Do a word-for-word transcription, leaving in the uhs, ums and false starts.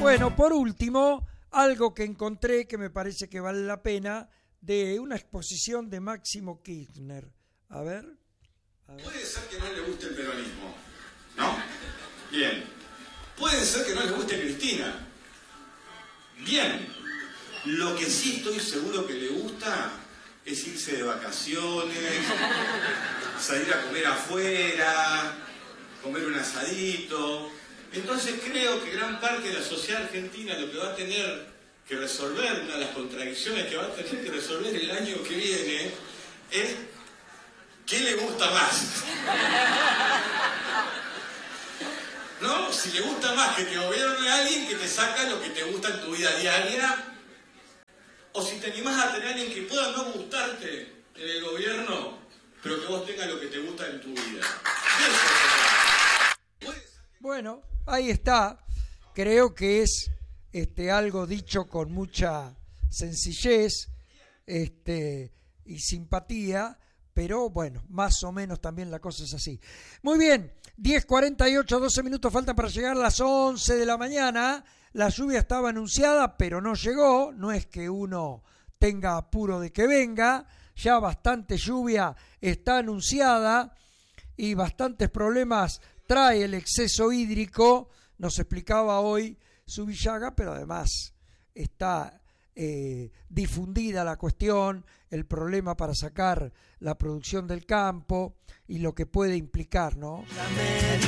Bueno, por último, algo que encontré que me parece que vale la pena, de una exposición de Máximo Kirchner. A ver. A ver. Puede ser que no le guste el peronismo, ¿no? Bien. Puede ser que no le guste Cristina. Bien. Lo que sí estoy seguro que le gusta es irse de vacaciones, salir a comer afuera, comer un asadito. Entonces creo que gran parte de la sociedad argentina lo que va a tener que resolver, una de las contradicciones que va a tener que resolver el año que viene, es ¿qué le gusta más? ¿No? Si le gusta más que te gobierne a alguien que te saca lo que te gusta en tu vida diaria, o si te animás a tener a alguien que pueda no gustarte en el gobierno, pero que vos tengas lo que te gusta en tu vida. Bueno, ahí está. Creo que es este, algo dicho con mucha sencillez este, y simpatía, pero bueno, más o menos también la cosa es así. Muy bien, diez cuarenta y ocho, doce minutos faltan para llegar a las once de la mañana. La lluvia estaba anunciada, pero no llegó. No es que uno tenga apuro de que venga. Ya bastante lluvia está anunciada y bastantes problemas trae el exceso hídrico. Nos explicaba hoy Subillaga, pero además está eh, difundida la cuestión, el problema para sacar la producción del campo y lo que puede implicar, ¿no?